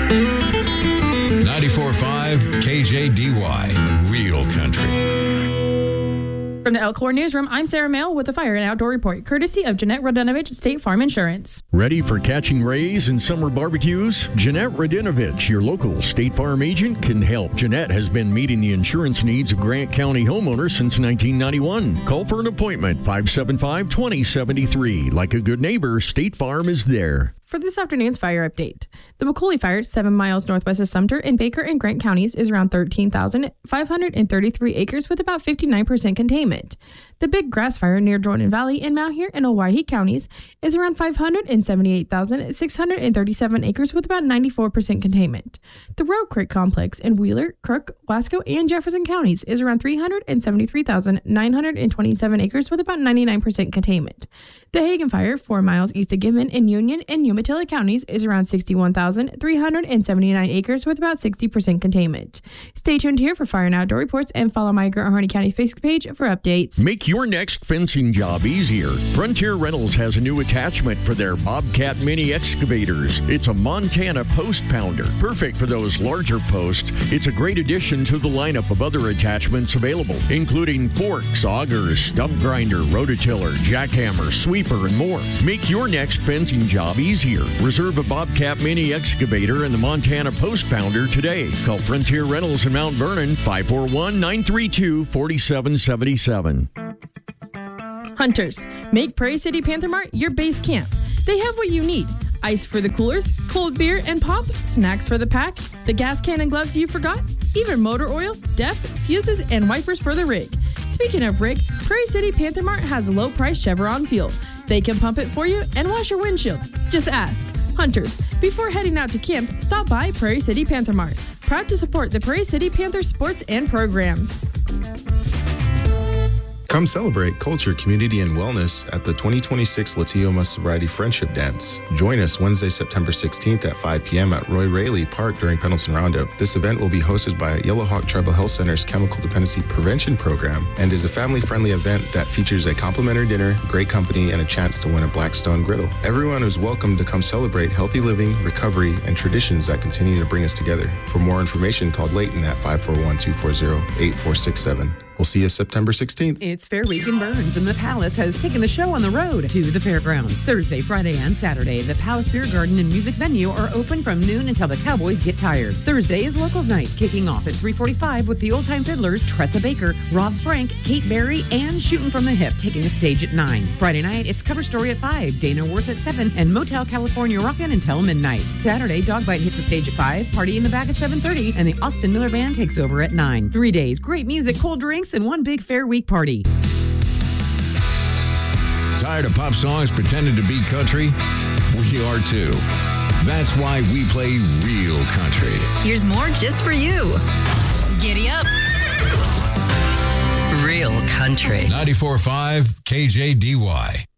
94.5 KJDY, Real Country. From the Elkhorn Newsroom, I'm Sarah Mail with the Fire and Outdoor Report, courtesy of Jeanette Radinovich, State Farm Insurance. Ready for catching rays and summer barbecues? Jeanette Radinovich, your local State Farm agent, can help. Jeanette has been meeting the insurance needs of Grant County homeowners since 1991. Call for an appointment, 575-2073. Like a good neighbor, State Farm is there. For this afternoon's fire update, the McCauley Fire, 7 miles northwest of Sumter in Baker and Grant counties, is around 13,533 acres with about 59% containment. The Big Grass Fire near Jordan Valley in Malheur and Owyhee counties is around 578,637 acres with about 94% containment. The Road Creek Complex in Wheeler, Crook, Wasco, and Jefferson counties is around 373,927 acres with about 99% containment. The Hagen Fire, 4 miles east of Gibbon in Union and Umatilla counties, is around 61,379 acres with about 60% containment. Stay tuned here for fire and outdoor reports and follow my Grant Harney County Facebook page for updates. Make your next fencing job easier. Frontier Rentals has a new attachment for their Bobcat mini excavators. It's a Montana post pounder, perfect for those larger posts. It's a great addition to the lineup of other attachments available, including forks, augers, stump grinder, rototiller, jackhammer, sweeper, and more. Make your next fencing job easier. Reserve a Bobcat mini excavator and the Montana post pounder today. Call Frontier Rentals in Mount Vernon, 541-932-4777. Hunters, make Prairie City Panther Mart your base camp. They have what you need. Ice for the coolers, cold beer and pop, snacks for the pack, the gas can and gloves you forgot, even motor oil, def, fuses, and wipers for the rig. Speaking of rig, Prairie City Panther Mart has low-price Chevron fuel. They can pump it for you and wash your windshield. Just ask. Hunters, before heading out to camp, stop by Prairie City Panther Mart. Proud to support the Prairie City Panther sports and programs. Come celebrate culture, community, and wellness at the 2026 Latioma Sobriety Friendship Dance. Join us Wednesday, September 16th at 5 p.m. at Roy Raley Park during Pendleton Roundup. This event will be hosted by Yellowhawk Tribal Health Center's Chemical Dependency Prevention Program and is a family-friendly event that features a complimentary dinner, great company, and a chance to win a Blackstone griddle. Everyone is welcome to come celebrate healthy living, recovery, and traditions that continue to bring us together. For more information, call Leighton at 541-240-8467. We'll see you September 16th. It's Fair Week in Burns, and the Palace has taken the show on the road to the fairgrounds. Thursday, Friday, and Saturday, the Palace Beer Garden and Music Venue are open from noon until the Cowboys get tired. Thursday is Locals Night, kicking off at 3:45 with the Old Time Fiddlers, Tressa Baker, Rob Frank, Kate Berry, and Shootin' from the Hip taking the stage at 9. Friday night, it's Cover Story at 5, Dana Worth at 7, and Motel California rockin' until midnight. Saturday, Dog Bite hits the stage at 5, Party in the Bag at 7:30, and the Austin Miller Band takes over at 9. 3 days, great music, cold drinks, and one big Fair Week party. Tired of pop songs pretending to be country? We are too. That's why we play real country. Here's more just for you. Giddy up. Real country. 94.5 KJDY.